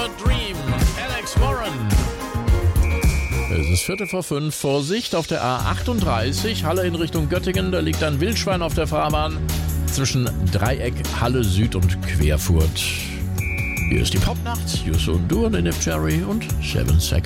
Dream, Alex Warren. Es ist 4:45. Vorsicht auf der A38, Halle in Richtung Göttingen. Da liegt ein Wildschwein auf der Fahrbahn zwischen Dreieck, Halle Süd und Querfurt. Hier ist die Popnacht, Yusu und Duan in If Cherry und 7 Seconds.